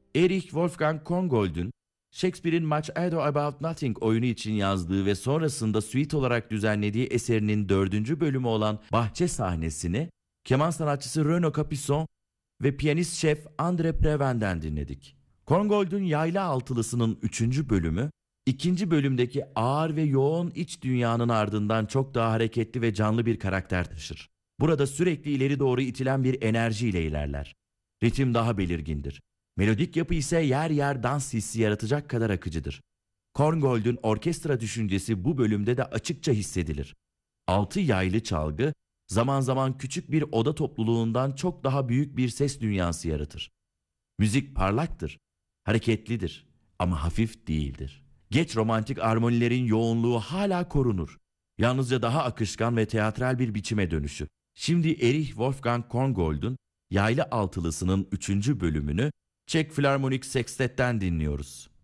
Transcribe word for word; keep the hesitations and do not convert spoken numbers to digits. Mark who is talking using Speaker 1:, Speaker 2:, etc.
Speaker 1: Erich Wolfgang Korngold'un Shakespeare'in Much Ado About Nothing oyunu için yazdığı ve sonrasında suite olarak düzenlediği eserinin dördüncü bölümü olan Bahçe sahnesini keman sanatçısı Renaud Capuçon ve piyanist şef Andre Preven'den dinledik. Korngold'un Yaylı Altılısı'nın üçüncü bölümü, ikinci bölümdeki ağır ve yoğun iç dünyanın ardından çok daha hareketli ve canlı bir karakter taşır. Burada sürekli ileri doğru itilen bir enerjiyle ilerler. Ritim daha belirgindir. Melodik yapı ise yer yer dans hissi yaratacak kadar akıcıdır. Korngold'un orkestra düşüncesi bu bölümde de açıkça hissedilir. Altı yaylı çalgı, zaman zaman küçük bir oda topluluğundan çok daha büyük bir ses dünyası yaratır. Müzik parlaktır, hareketlidir ama hafif değildir. Geç romantik armonilerin yoğunluğu hala korunur. Yalnızca daha akışkan ve teatral bir biçime dönüşür. Şimdi Erich Wolfgang Korngold'un Yaylı Altılısı'nın üçüncü bölümünü Çek Filarmonik Sextet'ten dinliyoruz.